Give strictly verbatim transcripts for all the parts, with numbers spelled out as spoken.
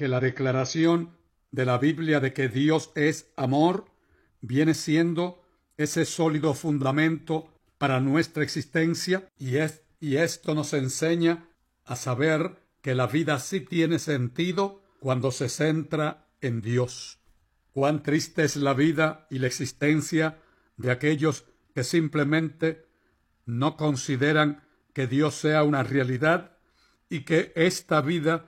que la declaración de la Biblia de que Dios es amor viene siendo ese sólido fundamento para nuestra existencia, y, es, y esto nos enseña a saber que la vida sí tiene sentido cuando se centra en Dios. Cuán triste es la vida y la existencia de aquellos que simplemente no consideran que Dios sea una realidad y que esta vida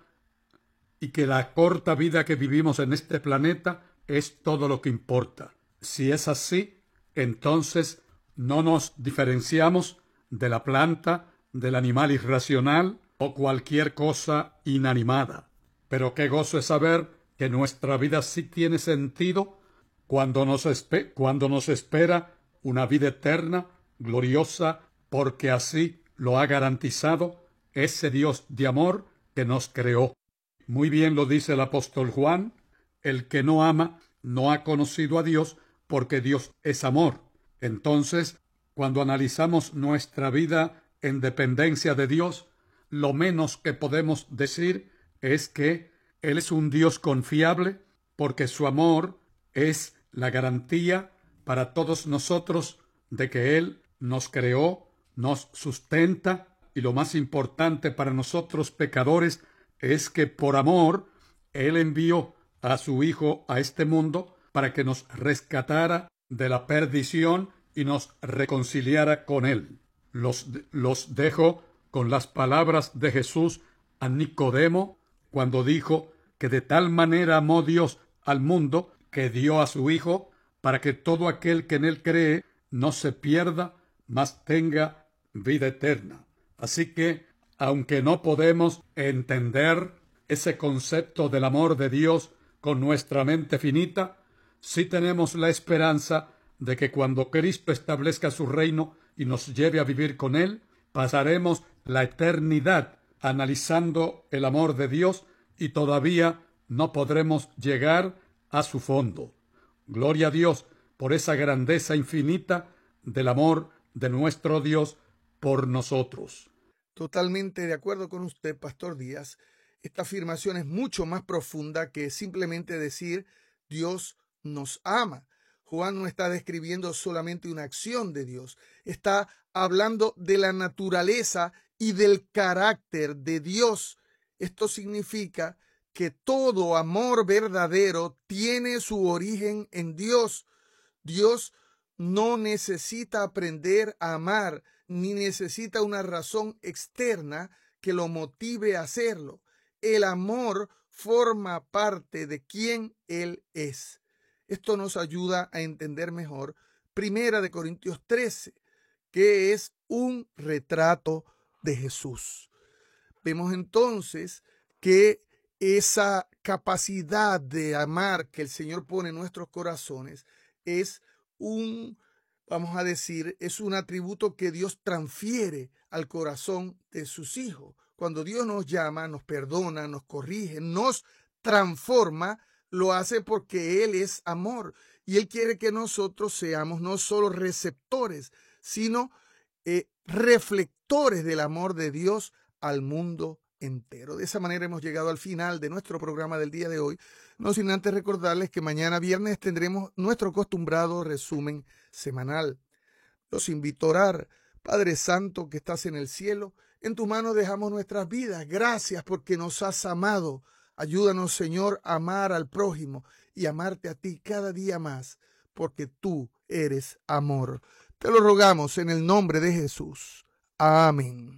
y que la corta vida que vivimos en este planeta es todo lo que importa. Si es así, entonces no nos diferenciamos de la planta, del animal irracional o cualquier cosa inanimada. Pero qué gozo es saber que nuestra vida sí tiene sentido cuando nos, espe- cuando nos espera una vida eterna, gloriosa, porque así lo ha garantizado ese Dios de amor que nos creó. Muy bien lo dice el apóstol Juan: el que no ama no ha conocido a Dios, porque Dios es amor. Entonces, cuando analizamos nuestra vida en dependencia de Dios, lo menos que podemos decir es que Él es un Dios confiable, porque su amor es la garantía para todos nosotros de que Él nos creó, nos sustenta, y lo más importante para nosotros pecadores es que por amor Él envió a su Hijo a este mundo para que nos rescatara de la perdición y nos reconciliara con Él. Los, los dejo con las palabras de Jesús a Nicodemo cuando dijo que de tal manera amó Dios al mundo que dio a su Hijo para que todo aquel que en Él cree no se pierda, mas tenga vida eterna. Así que, aunque no podemos entender ese concepto del amor de Dios con nuestra mente finita, sí tenemos la esperanza de que cuando Cristo establezca su reino y nos lleve a vivir con Él, pasaremos la eternidad analizando el amor de Dios y todavía no podremos llegar a su fondo. Gloria a Dios por esa grandeza infinita del amor de nuestro Dios por nosotros. Totalmente de acuerdo con usted, Pastor Díaz. Esta afirmación es mucho más profunda que simplemente decir Dios nos ama. Juan no está describiendo solamente una acción de Dios, está hablando de la naturaleza y del carácter de Dios. Esto significa que todo amor verdadero tiene su origen en Dios. Dios no necesita aprender a amar, ni necesita una razón externa que lo motive a hacerlo. El amor forma parte de quien Él es. Esto nos ayuda a entender mejor Primera de Corintios trece, que es un retrato de Jesús. Vemos entonces que esa capacidad de amar que el Señor pone en nuestros corazones es un, vamos a decir, es un atributo que Dios transfiere al corazón de sus hijos. Cuando Dios nos llama, nos perdona, nos corrige, nos transforma, lo hace porque Él es amor y Él quiere que nosotros seamos no solo receptores, sino eh, reflectores del amor de Dios al mundo entero. De esa manera hemos llegado al final de nuestro programa del día de hoy, no sin antes recordarles que mañana viernes tendremos nuestro acostumbrado resumen semanal. Los invito a orar. Padre Santo que estás en el cielo, en tu mano dejamos nuestras vidas. Gracias porque nos has amado. Ayúdanos, Señor, a amar al prójimo y amarte a ti cada día más, porque tú eres amor. Te lo rogamos en el nombre de Jesús. Amén.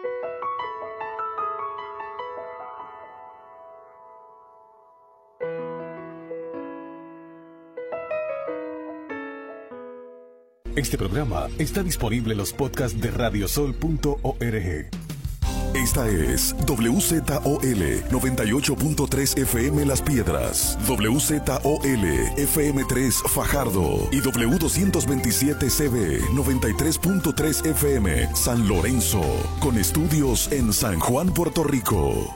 Este programa está disponible en los podcasts de radiosol punto org. Esta es W Z O L noventa y ocho punto tres F M Las Piedras, W Z O L F M tres Fajardo y W doscientos veintisiete C B noventa y tres punto tres F M San Lorenzo, con estudios en San Juan, Puerto Rico.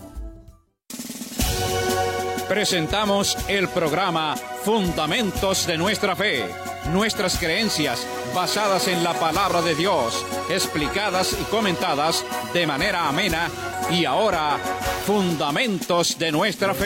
Presentamos el programa Fundamentos de Nuestra Fe. Nuestras creencias basadas en la palabra de Dios, explicadas y comentadas de manera amena. Y ahora, Fundamentos de Nuestra Fe.